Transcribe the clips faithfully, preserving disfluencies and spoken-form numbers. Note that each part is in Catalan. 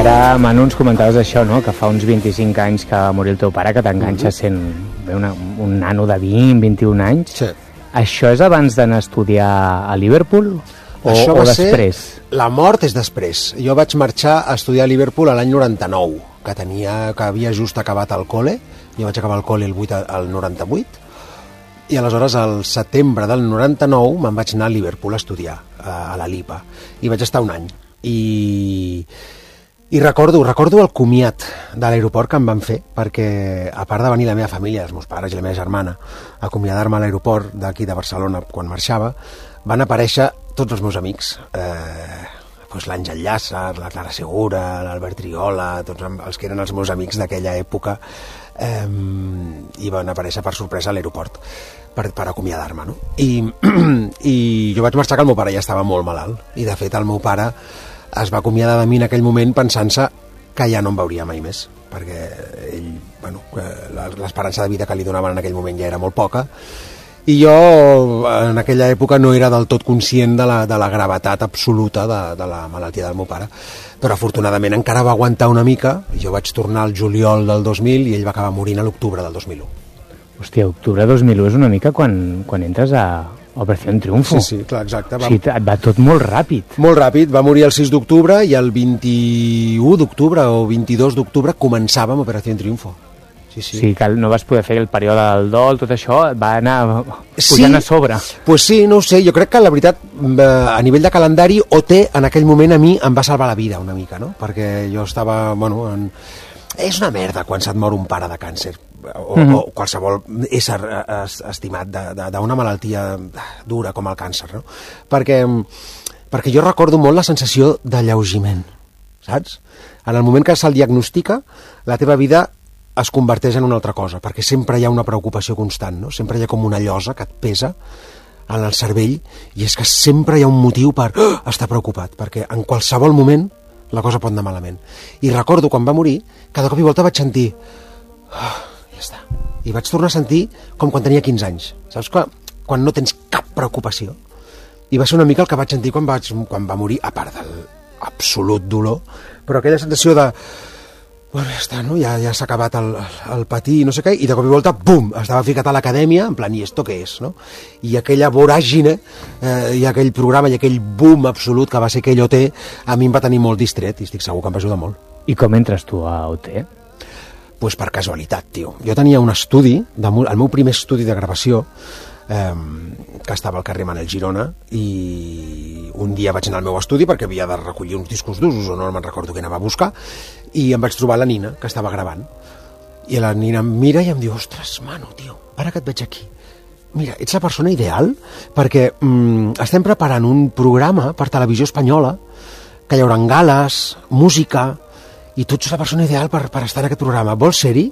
ara, Manu, ens comentaves això, no? Que fa uns vint-i-cinc anys que va morir el teu pare, que t'enganxes sent bé, una, un nano de vint, vint-i-un anys. Sí. Això és abans d'anar a estudiar a Liverpool o, Això o va després? Ser, la mort és després. Jo vaig marxar a estudiar a Liverpool a l'any noranta-nou, que, tenia, que havia just acabat el col·le. Jo vaig acabar el col·le el, vuit, el noranta-vuit, i aleshores al setembre del noranta-nou me'n vaig anar a Liverpool a estudiar, a, a la LIPA, i vaig estar un any. I, i recordo, recordo el comiat de l'aeroport que em van fer, perquè a part de venir la meva família, els meus pares i la meva germana, a acomiadar-me a l'aeroport d'aquí de Barcelona quan marxava, van aparèixer tots els meus amics, eh, doncs l'Àngel Llàcer, la Clara Segura, l'Albert Triola, tots els que eren els meus amics d'aquella època, eh, i van aparèixer per sorpresa a l'aeroport per, per acomiadar-me, no? I, i jo vaig marxar que el meu pare ja estava molt malalt, i de fet el meu pare es va acomiadar de mi en aquell moment pensant-se que ja no em veuria mai més, perquè ell, bueno, l'esperança de vida que li donaven en aquell moment ja era molt poca, i jo en aquella època no era del tot conscient de la, de la gravetat absoluta de, de la malaltia del meu pare, però afortunadament encara va aguantar una mica. Jo vaig tornar al juliol del dos mil i ell va acabar morint a l'octubre del dos mil u. Hòstia, octubre dos mil u és una mica quan, quan entres a Operació Triunfo. Sí, sí, clar, exacte. Va... O sigui, et va tot molt ràpid. Molt ràpid, va morir el sis d'octubre i el vint-i-u d'octubre o vint-i-dos d'octubre començàvem Operació Triunfo. Sí, sí. Sí, que no vas poder fer el període del dol, tot això, va anar sí, pujant a sobre. Pues sí, no ho sé, jo crec que la veritat, a nivell de calendari, O T en aquell moment a mi em va salvar la vida una mica, no? Perquè jo estava, bueno, en... és una merda quan se't mor un pare de càncer, o, mm-hmm. o qualsevol ésser estimat d'una malaltia dura com el càncer, no? Perquè, perquè jo recordo molt la sensació d'alleugiment, saps? En el moment que se'l diagnostica, la teva vida es converteix en una altra cosa, perquè sempre hi ha una preocupació constant, no? Sempre hi ha com una llosa que et pesa en el cervell, i és que sempre hi ha un motiu per oh, estar preocupat, perquè en qualsevol moment la cosa pot anar malament. I recordo quan va morir, cada cop i volta vaig sentir oh, ja està, i vaig tornar a sentir com quan tenia quinze anys, saps? Quan, quan no tens cap preocupació. I va ser una mica el que vaig sentir quan, vaig, quan va morir, a part del absolut dolor, però aquella sensació de bueno, ja està, no? Ja, ja s'ha acabat el, el patir i no sé què, i de cop i volta, bum, estava ficat a l'acadèmia, en plan, i esto què és, no? I aquella voràgine, eh, i aquell programa, i aquell boom absolut que va ser aquell O T, a mi em va tenir molt distret, i estic segur que em va ajudar molt. I com entres tu a O T? Pues per casualitat, tio. Jo tenia un estudi, de, el meu primer estudi de gravació, eh, que estava al carrer Manel Girona, i un dia vaig anar al meu estudi perquè havia de recollir uns discos d'usos, o no me'n recordo què anava a buscar, i em vaig trobar la Nina, que estava gravant. I la Nina em mira i em diu, ostres, Manu, tio, ara que et veig aquí, mira, ets la persona ideal perquè mm, estem preparant un programa per Televisió Espanyola, que hi haurà gales, música, i tu ets la persona ideal per, per estar en aquest programa. Vols ser-hi?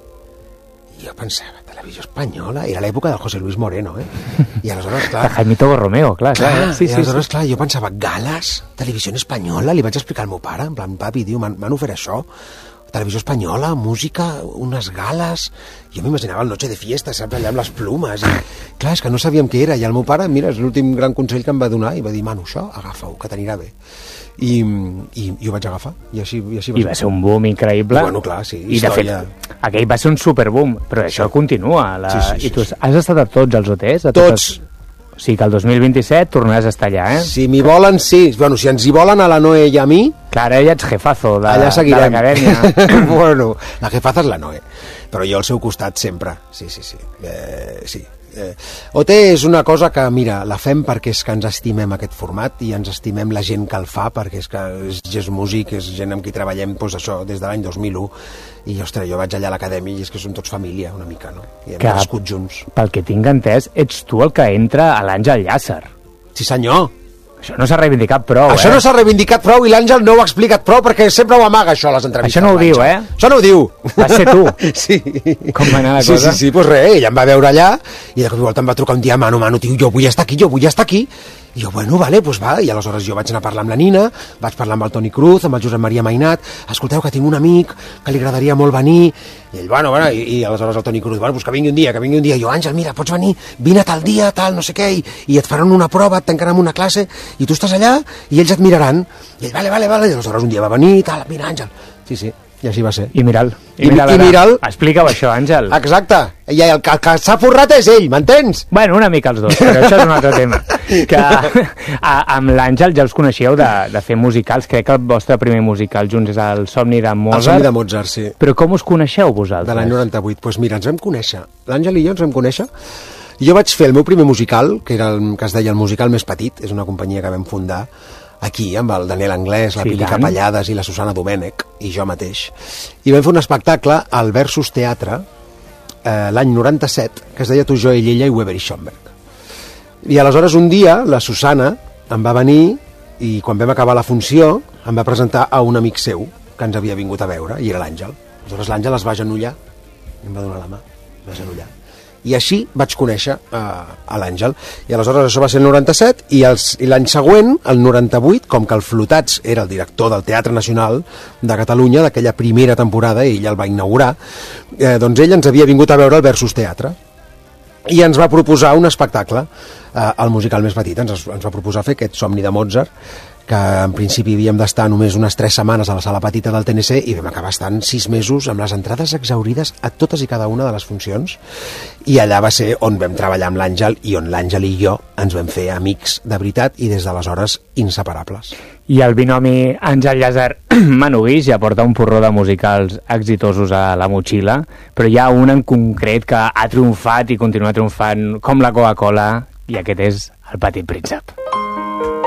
I jo pensava, Televisió Espanyola, era l'època del José Luis Moreno, eh? I aleshores, clar... De Jaimito Borromeo, clar. clar clar sí, i aleshores, sí, sí. clar, jo pensava, gales, Televisió Espanyola, li vaig explicar al meu pare, en plan, papi, tio, m'han ofert això, Televisió Espanyola, música, unes gales... Jo m'imaginava el Noche de Fiesta, saps, allà amb les plumes, i... Clar, és que no sabíem què era, i el meu pare, mira, és l'últim gran consell que em va donar, i va dir, Manu, això, agafa-ho, que t'anirà bé. I, i, i ho vaig agafar, i així, i així va, I va ser un boom increïble. I, bueno, clar, sí, I història... de fet, aquell va ser un superboom, però això sí. continua. La... Sí, sí, sí, I tu sí. has estat a tots els O Ts? A tots! Totes... O sigui que el dos mil vint-i-set tornaràs a estar allà, eh? Si m'hi volen, sí. Bueno, si ens hi volen a la Noe i a mi... Clar, ja ets jefazo de, allà seguirem. de l'acadèmia. Bueno, la jefaza és la Noe, però jo al seu costat sempre. Sí, sí, sí. Eh, sí. Eh, O T és una cosa que, mira, la fem perquè és que ens estimem aquest format i ens estimem la gent que el fa, perquè és que és, és músic, és gent amb qui treballem doncs això, des de l'any dos mil u, i ostres, jo vaig allà a l'acadèmia i és que som tots família una mica, no? I hem crescut junts. Pel que tinc entès, ets tu el que entra a l'Àngel Llàcer. Sí senyor. Això no s'ha reivindicat prou, això eh? Això no s'ha reivindicat prou i l'Àngel no ho ha explicat prou perquè sempre ho amaga, això, a les entrevistes. Això no ho diu, eh? Això no ho diu. Va ser tu. Sí. Com va anar la sí, cosa? Sí, sí, doncs res, ella em va veure allà i de cop i volta em va trucar un dia, Manu, Manu, tio, jo vull estar aquí, jo vull estar aquí. I jo, bueno, vale, doncs va, i aleshores jo vaig anar a parlar amb la Nina, vaig parlar amb el Toni Cruz, amb el Josep Maria Mainat, escolteu que tinc un amic que li agradaria molt venir, i ell, bueno, bueno, i, i aleshores el Toni Cruz, bueno, doncs que vingui un dia, que vingui un dia, i jo, Àngel, mira, pots venir, vine tal dia, tal, no sé què, i, i et faran una prova, et tancaran una classe, i tu estàs allà i ells et miraran, i ell, vale, vale, vale, i aleshores un dia va venir, tal, mira, Àngel, sí, sí, i així va ser. I mira'l. I, i, i mira'l. Explica-ho això, Àngel. Exacte. I el que, que s'ha forrat és ell, m'entens? Bueno, una mica els dos, però això és un altre tema. Que a, amb l'Àngel ja els coneixeu de, de fer musicals. Crec que el vostre primer musical junts és el Somni de Mozart. El Somni de Mozart, sí. Però com us coneixeu vosaltres? De l'any noranta-vuit. Doncs pues mira, ens vam conèixer. L'Àngel i jo ens vam conèixer. Jo vaig fer el meu primer musical, que era el que es deia el musical més petit, és una companyia que vam fundar aquí, amb el Daniel Anglès, la sí, Pili Capellades i la Susana Domènech, i jo mateix. I vam fer un espectacle al Versus Teatre, eh, l'any noranta-set, que es deia Tu, jo, ell, ella i Weber i Schomberg. I aleshores un dia la Susana em va venir i quan vam acabar la funció em va presentar a un amic seu que ens havia vingut a veure, i era l'Àngel. Aleshores l'Àngel es va agenollar i em va donar la mà, em va agenollar. I així vaig conèixer uh, a l'Àngel. I aleshores això va ser el noranta-set i, els, i l'any següent, el noranta-vuit, com que el Flotats era el director del Teatre Nacional de Catalunya, d'aquella primera temporada, i ell el va inaugurar, eh, doncs ell ens havia vingut a veure el Versus Teatre i ens va proposar un espectacle, eh, el musical més petit, ens, ens va proposar fer aquest Somni de Mozart, que en principi havíem d'estar només unes tres setmanes a la sala petita del T N C i vam acabar estant sis mesos amb les entrades exhaurides a totes i cada una de les funcions, i allà va ser on vam treballar amb l'Àngel i on l'Àngel i jo ens vam fer amics de veritat i des d'aleshores inseparables. I el binomi Àngel Llàcer Manuguix ja porta un porró de musicals exitosos a la motxilla, però hi ha un en concret que ha triomfat i continua triomfant com la Coca-Cola, i aquest és El Petit Príncep.